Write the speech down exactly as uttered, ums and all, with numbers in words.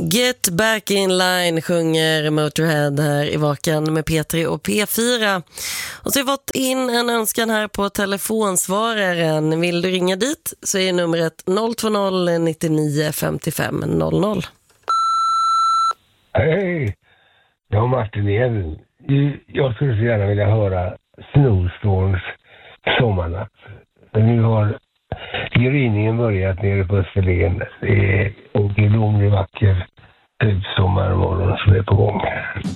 Get back in line sjunger Motorhead här i Vaken med P tre och P fyra. Och så har vi fått in en önskan här på telefonsvararen. Vill du ringa dit så är numret noll två noll nittionio femtiofem noll noll. Hej, jag har Martin igen. Jag skulle så gärna vilja höra Snowstorms Sommarnatt. Nu har gryningen börjat nere på Österlen. Det är en gudomlig vacker sommarmorgon som är på gång.